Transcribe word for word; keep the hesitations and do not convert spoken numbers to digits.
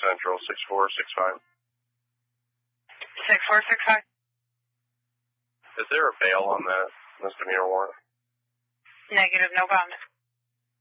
Central, six four six five. six four six five. Is there a bail on that misdemeanor warrant? Negative, no bond.